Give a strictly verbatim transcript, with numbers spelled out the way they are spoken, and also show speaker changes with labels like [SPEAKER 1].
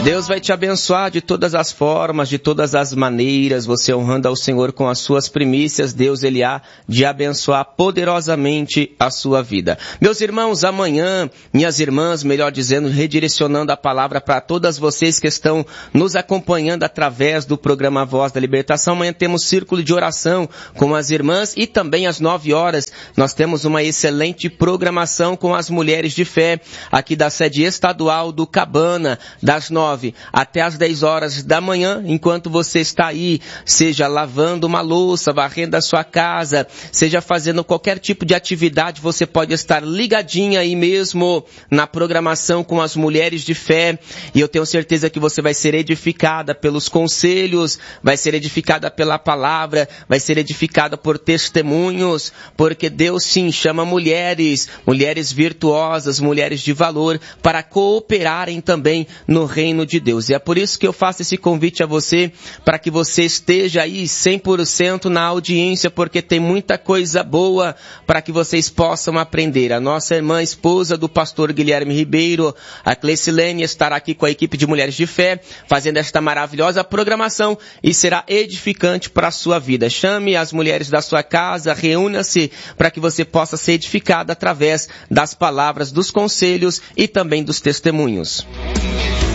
[SPEAKER 1] Deus vai te abençoar de todas as formas, de todas as maneiras, você honrando ao Senhor com as suas primícias, Deus ele há de abençoar poderosamente a sua vida. Meus irmãos, amanhã, minhas irmãs, melhor dizendo, redirecionando a palavra para todas vocês que estão nos acompanhando através do programa Voz da Libertação, amanhã temos círculo de oração com as irmãs e também às nove horas nós temos uma excelente programação com as mulheres de fé aqui da sede estadual do Cabana, das nove até às dez horas da manhã, enquanto você está aí, seja lavando uma louça, varrendo a sua casa, seja fazendo qualquer tipo de atividade, você pode estar ligadinha aí mesmo na programação com as mulheres de fé, e eu tenho certeza que você vai ser edificada pelos conselhos, vai ser edificada pela palavra, vai ser edificada por testemunhos, porque Deus sim chama mulheres, mulheres virtuosas, mulheres de valor, para cooperarem também no reino de Deus. E é por isso que eu faço esse convite a você, para que você esteja aí cem por cento na audiência, porque tem muita coisa boa para que vocês possam aprender. A nossa irmã esposa do pastor Guilherme Ribeiro, a Clecilene, estará aqui com a equipe de Mulheres de Fé, fazendo esta maravilhosa programação e será edificante para a sua vida. Chame as mulheres da sua casa, reúna-se para que você possa ser edificado através das palavras, dos conselhos e também dos testemunhos.